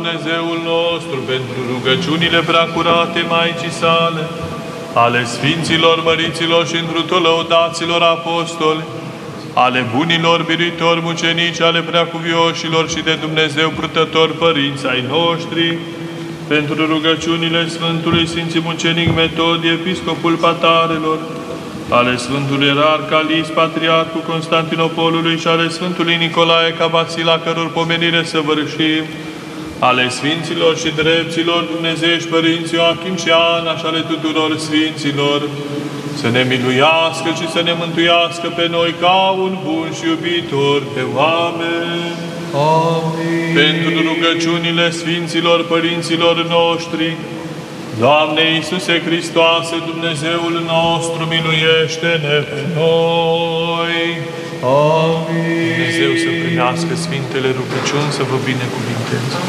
Dumnezeul nostru, pentru rugăciunile preacurate Maicii sale, ale Sfinților, Măriților și întru lăudaților apostoli, ale bunilor biritori mucenici, ale preacuvioșilor și de Dumnezeu purtători părinți ai noștri, pentru rugăciunile Sfântului Sfinții Mucenic Metodie, Episcopul Patarelor, ale Sfântului Ierarh Calis, Patriarhul Constantinopolului și ale Sfântului Nicolae Cabasila, căror pomenire săvârșim, ale Sfinților și Drepților Dumnezeiești Părinți Ioachim și Ana și ale tuturor Sfinților, să ne miluiască și să ne mântuiască pe noi ca un bun și iubitor pe oameni. Amin. Pentru rugăciunile Sfinților Părinților noștri, Doamne Iisuse Hristoase, Dumnezeul nostru, miluiește-ne pe noi. Amin. Dumnezeu să primească Sfintele rugăciuni, să vă binecuvinteze.